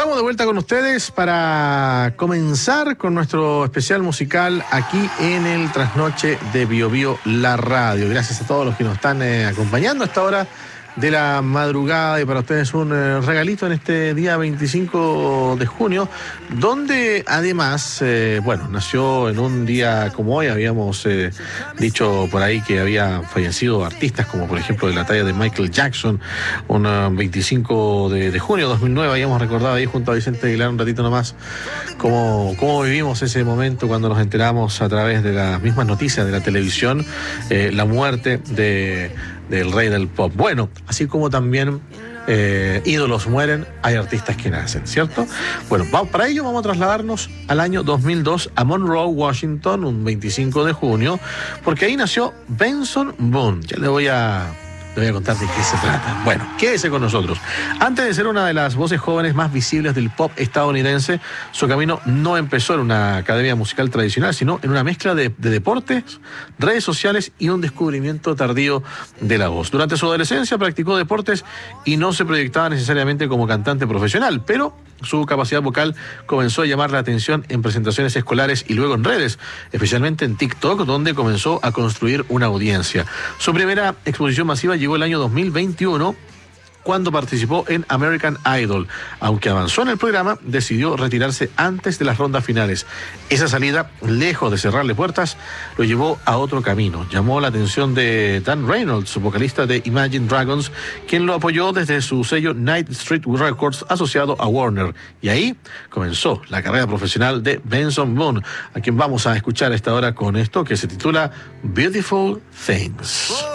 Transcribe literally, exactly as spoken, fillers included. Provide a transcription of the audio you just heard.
Estamos de vuelta con ustedes para comenzar con nuestro especial musical aquí en el Trasnoche de Bio Bio, la radio. Gracias a todos los que nos están eh, acompañando a esta hora de la madrugada, y para ustedes un eh, regalito en este día veinticinco de junio, donde además, eh, bueno, nació en un día como hoy. Habíamos eh, dicho por ahí que había fallecido artistas como por ejemplo de la talla de Michael Jackson, un uh, veinticinco de junio de dos mil nueve. Habíamos recordado ahí junto a Vicente Aguilar un ratito nomás cómo, cómo vivimos ese momento cuando nos enteramos a través de las mismas noticias de la televisión, eh, la muerte de del rey del pop. Bueno, así como también eh, ídolos mueren, hay artistas que nacen, ¿cierto? Bueno, va, para ello vamos a trasladarnos al año dos mil dos a Monroe, Washington, un veinticinco de junio, porque ahí nació Benson Boone. Ya le voy a... Le voy a contar de qué se trata. Bueno, quédese con nosotros. Antes de ser una de las voces jóvenes más visibles del pop estadounidense, su camino no empezó en una academia musical tradicional, sino en una mezcla de, de deportes, redes sociales y un descubrimiento tardío de la voz. Durante su adolescencia practicó deportes y no se proyectaba necesariamente como cantante profesional, pero su capacidad vocal comenzó a llamar la atención en presentaciones escolares y luego en redes, especialmente en TikTok, donde comenzó a construir una audiencia. Su primera exposición masiva llegó el año dos mil veintiuno, cuando participó en American Idol. Aunque avanzó en el programa, decidió retirarse antes de las rondas finales. Esa salida, lejos de cerrarle puertas, lo llevó a otro camino. Llamó la atención de Dan Reynolds, vocalista de Imagine Dragons, quien lo apoyó desde su sello Night Street Records, asociado a Warner. Y ahí comenzó la carrera profesional de Benson Boone, a quien vamos a escuchar a esta hora con esto que se titula Beautiful Things.